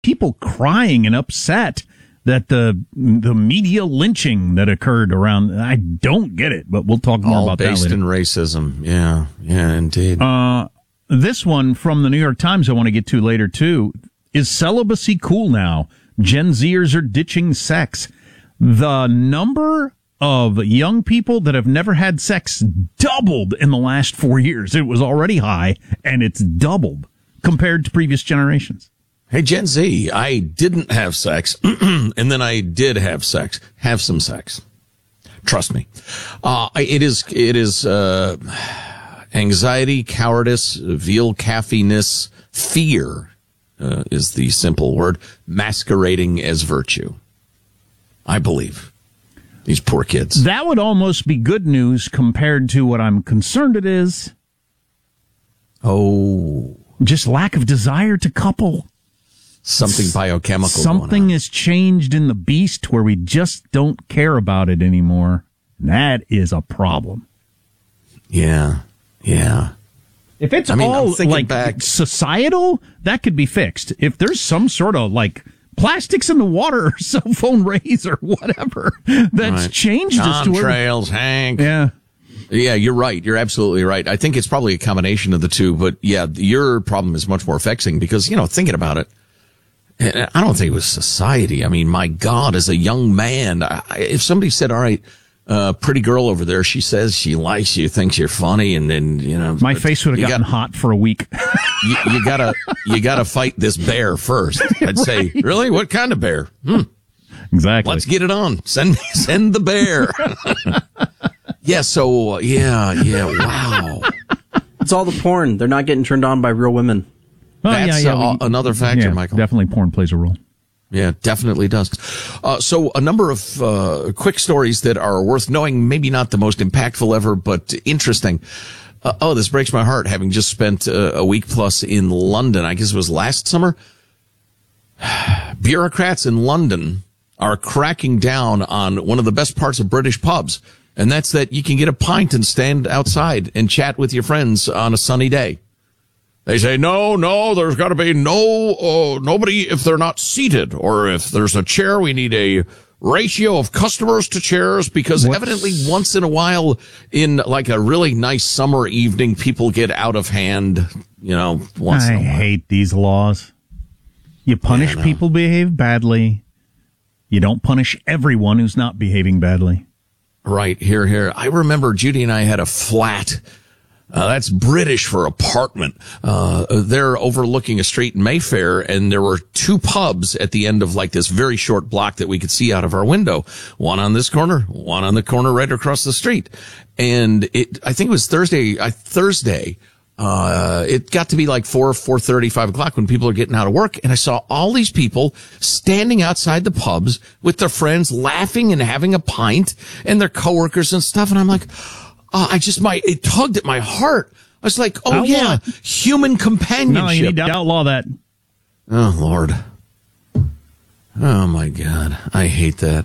people crying and upset that the media lynching that occurred around. I don't get it, but we'll talk more about that later. All based in racism. Yeah, indeed. This one from the New York Times I want to get to later, too. Is celibacy cool now? Gen Zers are ditching sex. The number of young people that have never had sex doubled in the last 4 years. It was already high, and it's doubled compared to previous generations. Hey, Gen Z, I didn't have sex, and then I did have sex. Have some sex. Trust me. It is anxiety, cowardice, veal caffiness, fear is the simple word, masquerading as virtue. I believe. These poor kids. That would almost be good news compared to what I'm concerned it is. Oh. Just lack of desire to couple. Something biochemical. Something has changed in the beast where we just don't care about it anymore. That is a problem. Yeah. If it's all like societal, that could be fixed. If there's some sort of like plastics in the water or cell phone rays or whatever that's changed us to trails, Hank. Yeah. Yeah, you're right. You're absolutely right. I think it's probably a combination of the two, but yeah, your problem is much more vexing because, thinking about it, I don't think it was society. I mean, my God, as a young man, if somebody said, all right, pretty girl over there, she says she likes you, thinks you're funny, and then, my face would have gotten hot for a week. you gotta fight this bear first. I'd say, really? What kind of bear? Exactly. Let's get it on. Send the bear. Yeah, so, wow. It's all the porn. They're not getting turned on by real women. That's another factor, Michael. Definitely porn plays a role. Yeah, definitely does. So a number of quick stories that are worth knowing, maybe not the most impactful ever, but interesting. This breaks my heart, having just spent a week plus in London. I guess it was last summer. Bureaucrats in London are cracking down on one of the best parts of British pubs, and that's that you can get a pint and stand outside and chat with your friends on a sunny day. They say, no, there's got to be nobody if they're not seated, or if there's a chair, we need a ratio of customers to chairs, because evidently once in a while in like a really nice summer evening, people get out of hand, once in a while. I hate these laws. You punish people who behave badly. You don't punish everyone who's not behaving badly. Right, here. I remember Judy and I had a flat. That's British for apartment. They're overlooking a street in Mayfair, and there were two pubs at the end of like this very short block that we could see out of our window. One on this corner, one on the corner right across the street. And I think it was Thursday, it got to be like 4:30, 5 o'clock when people are getting out of work. And I saw all these people standing outside the pubs with their friends, laughing and having a pint, and their coworkers and stuff. And I'm like, it tugged at my heart. I was like, human companionship. No, you need to outlaw that. Oh, Lord. Oh, my God. I hate that.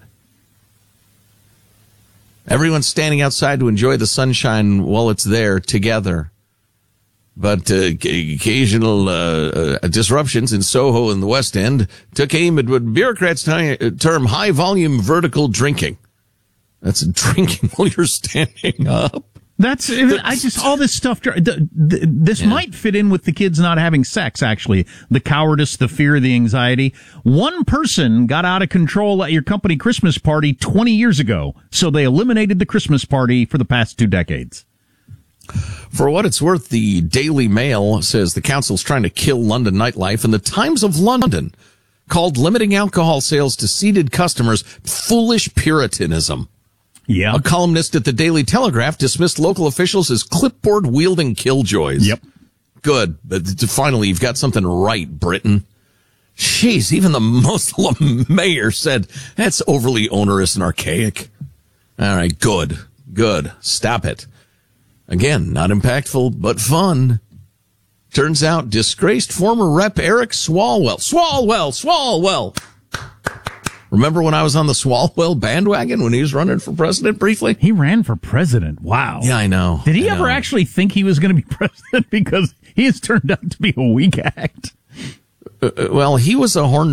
Everyone's standing outside to enjoy the sunshine while it's there together. But occasional disruptions in Soho and the West End took aim at what bureaucrats term high-volume vertical drinking. That's drinking while you're standing up. All this stuff. This might fit in with the kids not having sex, actually. The cowardice, the fear, the anxiety. One person got out of control at your company Christmas party 20 years ago, so they eliminated the Christmas party for the past 2 decades. For what it's worth, the Daily Mail says the council's trying to kill London nightlife, and the Times of London called limiting alcohol sales to seated customers foolish Puritanism. Yeah. A columnist at the Daily Telegraph dismissed local officials as clipboard-wielding killjoys. Yep. Good. But finally, you've got something right, Britain. Jeez, even the Muslim mayor said, that's overly onerous and archaic. All right, good. Stop it. Again, not impactful, but fun. Turns out, disgraced former rep Eric Swalwell. Remember when I was on the Swalwell bandwagon when he was running for president briefly? He ran for president. Wow. Yeah, I know. Did he ever actually think he was going to be president? Because he has turned out to be a weak act. Well, he was a horn